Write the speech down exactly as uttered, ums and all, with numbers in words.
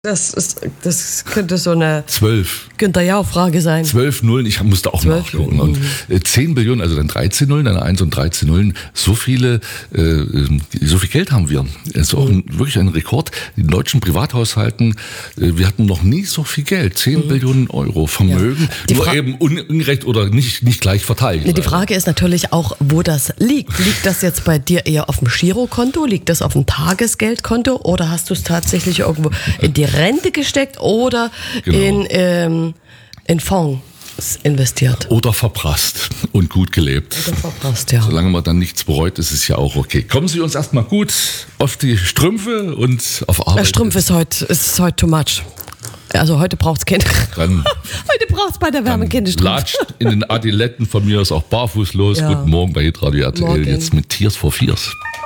Das, ist, das könnte so eine Zwölf. Günther Jauch-Frage sein. Zwölf Nullen, ich musste auch Zwölf nachgucken. Und äh, zehn Billionen, also dann dreizehn Nullen, dann eins und dreizehn Nullen. So viele, äh, so viel Geld haben wir. Das ist auch ein, wirklich ein Rekord. In deutschen Privathaushalten, äh, wir hatten noch nie so viel Geld. Zehn mhm. Billionen Euro Vermögen. Ja. Nur Fra- eben ungerecht oder nicht, nicht gleich verteilt. Nee, die Frage ist natürlich auch, wo das liegt. Liegt das jetzt bei dir eher auf dem Girokonto? Liegt das auf dem Tagesgeldkonto? Oder hast du es tatsächlich irgendwo in die Rente gesteckt? Oder Genau. in, ähm, in Fonds investiert. Oder verprasst und gut gelebt. Oder verprasst, ja. Solange man dann nichts bereut, ist es ja auch okay. Kommen Sie uns erstmal gut auf die Strümpfe und auf Arbeit. Der Strumpf ist heute, ist heute too much. Also heute braucht es keine. Dann, heute braucht es bei der Wärme keine Strumpf. Latscht in den Adiletten von mir aus auch barfuß los. Ja. Guten Morgen bei Hitradio R T L, Morgen. jetzt mit Tears for Fears.